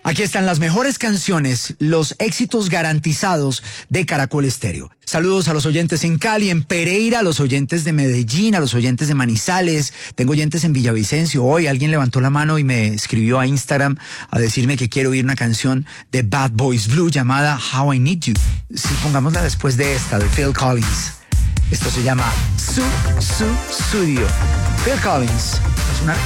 Aquí están las mejores canciones, los éxitos garantizados de Caracol Estéreo. Saludos a los oyentes en Cali, en Pereira, a los oyentes de Medellín, a los oyentes de Manizales. Tengo oyentes en Villavicencio. Hoy alguien levantó la mano y me escribió a Instagram a decirme que quiero oír una canción de Bad Boys Blue llamada How I Need You. Sí, pongámosla después de esta, de Phil Collins. Esto se llama Studio. Phil Collins es una